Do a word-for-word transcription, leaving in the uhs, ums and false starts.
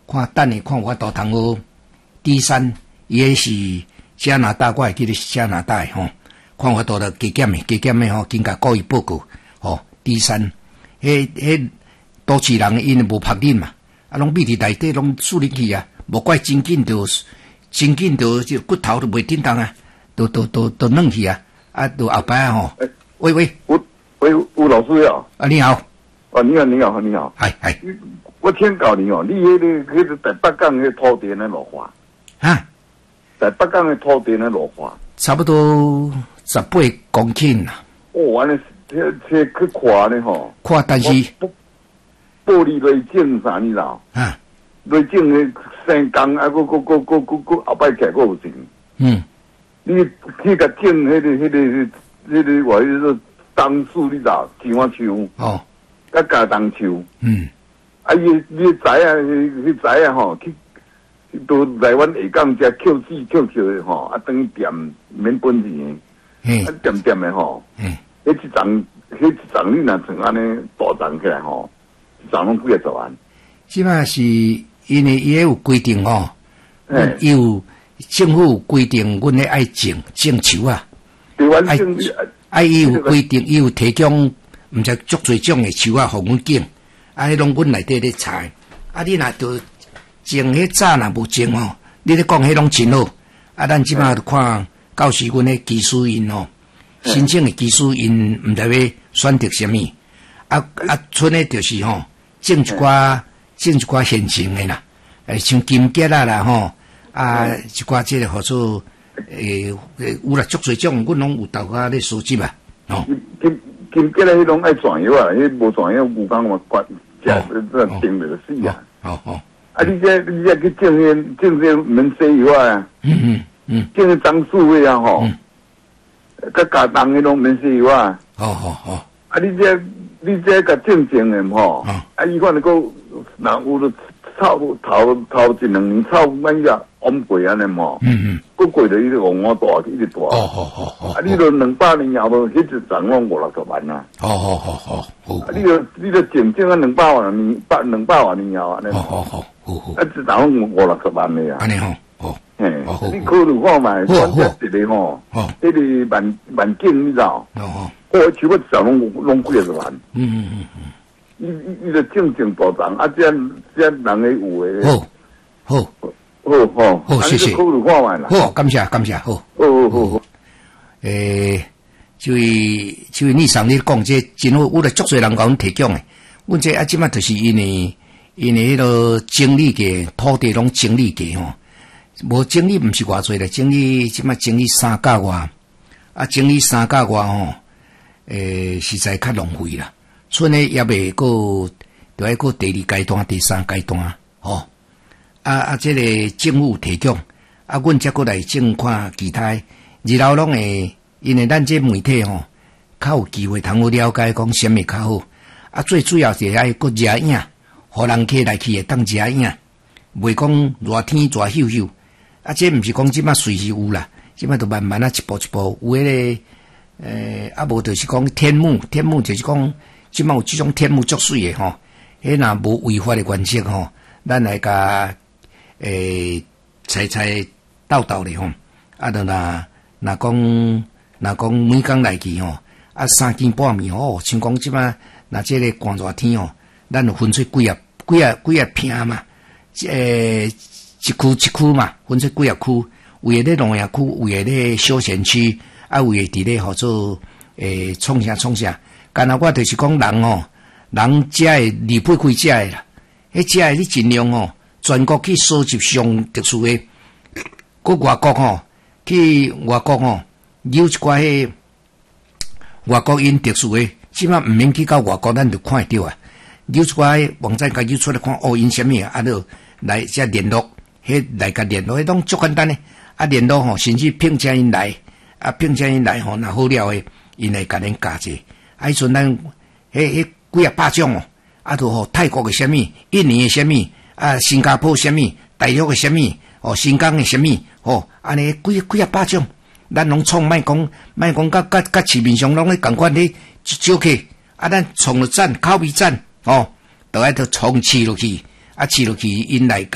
看等下看我都通好。第三，伊是加拿大，我会记得是加拿大诶吼，看我都了加减诶，加减诶吼，紧甲故意报告吼。第三，迄迄都市人因无拍忍嘛，啊，拢闭伫内底拢输入去啊，无怪真紧就真紧就就骨头都袂叮当啊，都都都都软去啊，啊，都后摆啊吼。欸、喂喂， 吴喂吴老师呀！ 啊，你好。 啊，你好，你好，你好。 系系。 我请教你哦，你迄个迄个台北港迄土地呢落花？ 啊， 台北港的土地呢落花？ 差不多十八公顷啦。 哦，安尼这这去看呢吼。看， 但是玻璃雷整啥你知道？ 啊， 雷整的生工啊，个个个个个个后摆起来个有钱。嗯。你去甲整迄个迄个迄个话迄个樟树你知道？青蛙树。哦。甲加冬树。嗯。啊！伊你知啊，迄知啊吼，去都来阮下港遮捡纸捡捡的吼，啊，等于店免本钱，啊，店店的吼，迄一丛迄一丛你若像安尼大丛起来吼，一丛拢几啊十万。 即码是因为伊有规定吼，伊有政府有规定，阮咧爱种种树啊，爱爱伊有规定，伊有提供毋知足侪种的树啊，互阮种。啊！迄拢阮内底咧采，啊！你若着种迄早若无种吼，你咧讲迄拢真好。啊！咱即马着看到时阮咧技术因吼，申请的技术因毋知要选择啥物，啊啊！剩诶就是吼，种一寡种一寡现成诶啦，诶，像金桔啊啦吼，啊一寡即个号做诶诶有啦，足侪种，阮拢有豆仔咧收集啊，吼。 金金桔咧，迄拢爱转药啊，迄无转药，牛工嘛关。这这定的是啊，哦哦，啊！你这你这去种些种些门西药啊，嗯嗯嗯，种些樟树的啊吼，甲加冬的拢门西药啊，哦哦哦，啊！你这你这甲种种的吼，啊！伊看能够若有了草头头一两年草满呀，往过安尼嘛，嗯嗯，过过着伊个往我大一直大，哦哦哦哦，啊！你都两百年后头，迄一丛拢五六十万啊，哦哦哦哦。啊！你著你著整整啊两百万年，百两百万年后安尼。好好好，好好。啊，一丛五六十万的啊。安尼吼，好。嘿，你考虑看卖，咱这一个吼，迄个万万景你知道？哦哦。我树我一丛拢拢几十万。嗯嗯嗯嗯。你你你著整整大丛，啊，这这人诶有诶。好，好，好好好，谢谢。考虑看卖啦。 好，感谢感谢，好。好好好。诶。就是就是你上日讲这真好，有咧足侪人甲阮提供诶。阮这啊，即马就是因为因为迄个整理嘅土地拢整理嘅吼，无整理毋是偌侪咧，整理即马整理三甲外，啊整理三甲外吼，诶实在较浪费啦。剩诶也未过，就爱过第二阶段、第三阶段吼。啊啊，这个政府提供，啊，阮则过来种看其他，日后拢会。因为咱这媒体吼，较有机会通好了解讲啥物较好，啊，最主要是爱个遮影，互人客来去会当遮影，袂讲热天热咻咻，啊，这毋是讲即马随时有啦，即马都慢慢啊一步一步有迄、那个，诶、呃，啊无就是讲天幕，天幕就是讲即马有即种天幕足水诶吼，迄若无违法诶原则吼，咱来甲诶采采斗斗咧吼，啊，就若若讲。若讲每工来去吼，啊三更半暝吼，像讲即摆若即个寒热天吼，咱就分出几啊几啊几啊片嘛，诶、呃、一区一区嘛，分出几啊区，有诶咧农业区，有诶咧休闲区，啊有诶伫咧号做诶创啥创啥，干那我就是讲人吼，人食诶离不开食诶啦，迄食诶你尽量吼，全国去收集上特殊诶，个外国吼，去外国吼。有一寡迄外国因特殊诶，即码毋免去到外国，咱就看会到啊。有一寡迄网站家有出来看哦，因啥物啊，啊，就来遮联络，迄来甲联络，迄拢足简单诶。啊，联络吼，甚至聘请因来，啊，聘请因来吼，若好了诶，因来甲恁教者。啊，迄阵咱迄迄几啊百种哦，啊，就吼泰国诶啥物，印尼诶啥物，啊，新加坡啥物，大陆诶啥物，哦，新疆诶啥物，哦，安尼几几啊百种。咱拢创卖讲，卖讲甲甲甲市面上拢咧共款咧少客，啊，咱创了赞口味赞，哦，都爱着创试落去，啊，试落去因来。